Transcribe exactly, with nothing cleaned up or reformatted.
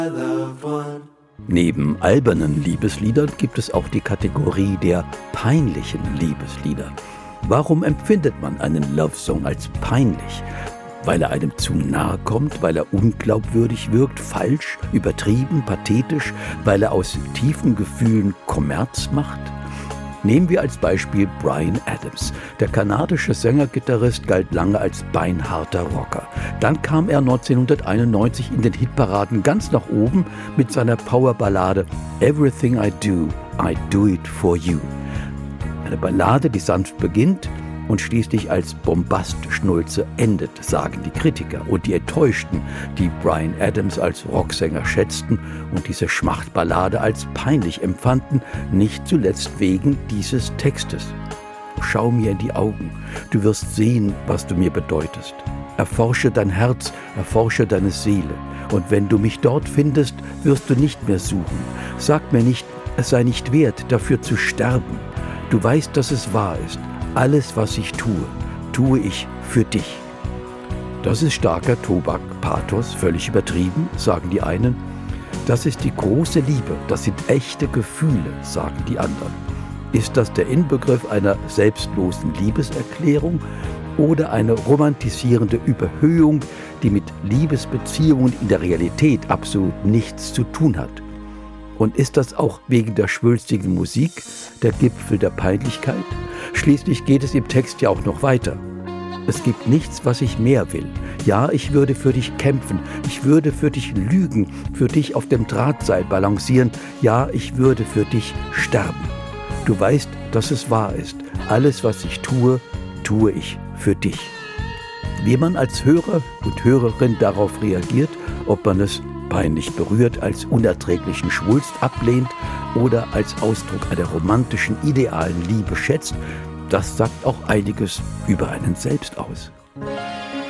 Neben albernen Liebesliedern gibt es auch die Kategorie der peinlichen Liebeslieder. Warum empfindet man einen Love-Song als peinlich? Weil er einem zu nahe kommt, weil er unglaubwürdig wirkt, falsch, übertrieben, pathetisch, weil er aus tiefen Gefühlen Kommerz macht? Nehmen wir als Beispiel Bryan Adams. Der kanadische Sänger-Gitarrist galt lange als beinharter Rocker. Dann kam er neunzehnhunderteinundneunzig in den Hitparaden ganz nach oben mit seiner Powerballade Everything I Do, I Do It For You. Eine Ballade, die sanft beginnt und schließlich als Bombastschnulze endet, sagen die Kritiker und die Enttäuschten, die Bryan Adams als Rocksänger schätzten und diese Schmachtballade als peinlich empfanden, nicht zuletzt wegen dieses Textes. Schau mir in die Augen, du wirst sehen, was du mir bedeutest. Erforsche dein Herz, erforsche deine Seele. Und wenn du mich dort findest, wirst du nicht mehr suchen. Sag mir nicht, es sei nicht wert, dafür zu sterben. Du weißt, dass es wahr ist. Alles, was ich tue, tue ich für dich. Das ist starker Tobak, Pathos, völlig übertrieben, sagen die einen. Das ist die große Liebe, das sind echte Gefühle, sagen die anderen. Ist das der Inbegriff einer selbstlosen Liebeserklärung oder eine romantisierende Überhöhung, die mit Liebesbeziehungen in der Realität absolut nichts zu tun hat? Und ist das auch wegen der schwülstigen Musik der Gipfel der Peinlichkeit? Schließlich geht es im Text ja auch noch weiter. Es gibt nichts, was ich mehr will. Ja, ich würde für dich kämpfen. Ich würde für dich lügen, für dich auf dem Drahtseil balancieren. Ja, ich würde für dich sterben. Du weißt, dass es wahr ist. Alles, was ich tue, tue ich für dich. Wie man als Hörer und Hörerin darauf reagiert, ob man es peinlich berührt, als unerträglichen Schwulst ablehnt oder als Ausdruck einer romantischen, idealen Liebe schätzt, das sagt auch einiges über einen selbst aus.